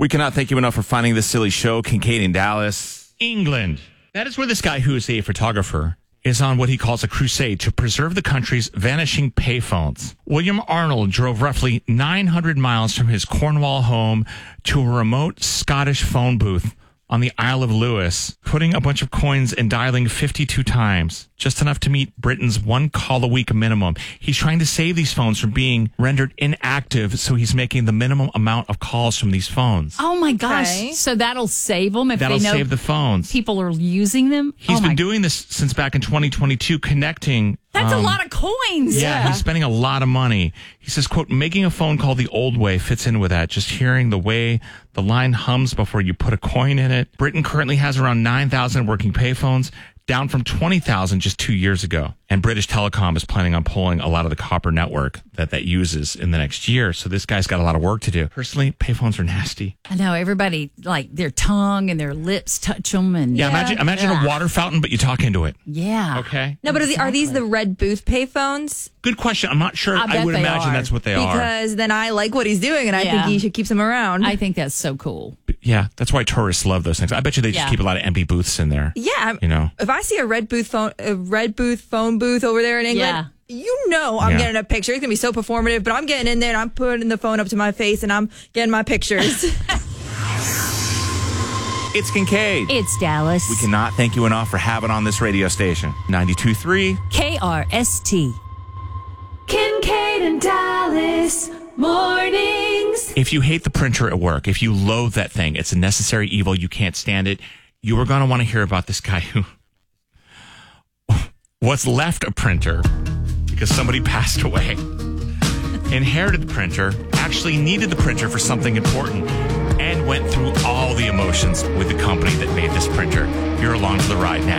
We cannot thank you enough for finding this silly show. Kincaid in Dallas. England. That is where this guy, who is a photographer, is on what he calls a crusade to preserve the country's vanishing payphones. William Arnold drove roughly 900 miles from his Cornwall home to a remote Scottish phone booth on the Isle of Lewis, putting a bunch of coins and dialing 52 times, just enough to meet Britain's one call a week minimum. He's trying to save these phones from being rendered inactive, so he's making the minimum amount of calls from these phones. Oh my gosh. Okay. So that'll save them if That'll they know save the phones. people are using them? He's been doing this since back in 2022, connecting. That's a lot of coins. Yeah, he's spending a lot of money. He says, quote, making a phone call the old way fits in with that. Just hearing the way the line hums before you put a coin in it. Britain currently has around 9,000 working payphones, down from 20,000 just 2 years ago. And British Telecom is planning on pulling a lot of the copper network that uses in the next year. So this guy's got a lot of work to do. Personally, payphones are nasty. I know everybody, like their tongue and their lips touch them. And Imagine a water fountain, but you talk into it. Yeah. Okay. No, but are these the Red Booth payphones? Good question. I'm not sure. I bet would they imagine are. that's what they are. Because then I like what he's doing, and I Yeah. think he should keep some around. I think that's so cool. Yeah, that's why tourists love those things. I bet you they just keep a lot of empty booths in there. Yeah, You know. if I see a Red Booth phone booth over there in England, you know I'm getting a picture. It's gonna be so performative, but I'm getting in there and I'm putting the phone up to my face and I'm getting my pictures. It's Kincaid. It's Dallas. We cannot thank you enough for having on this radio station. 92.3. KRST. Kincaid and Dallas mornings. If you hate the printer at work, if you loathe that thing, it's a necessary evil, you can't stand it, you are going to want to hear about this guy who was left a printer because somebody passed away, inherited the printer, actually needed the printer for something important, and went through all the emotions with the company that made this printer. You're along for the ride now.